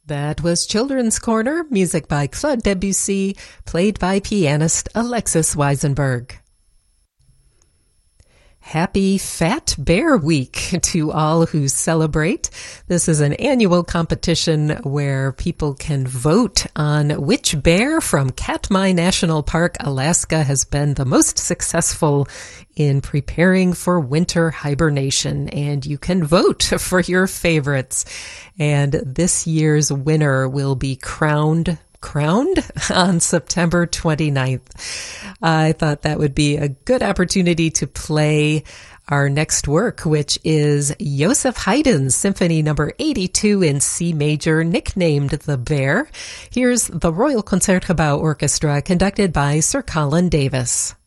That was Children's Corner, music by Claude Debussy, played by pianist Alexis Weisenberg. Happy Fat Bear Week to all who celebrate. This is an annual competition where people can vote on which bear from Katmai National Park, Alaska, has been the most successful in preparing for winter hibernation. And you can vote for your favorites. And this year's winner will be crowned on September 29th. I thought that would be a good opportunity to play our next work, which is Joseph Haydn's Symphony No. 82 in C major, nicknamed The Bear. Here's the Royal Concertgebouw Orchestra, conducted by Sir Colin Davis.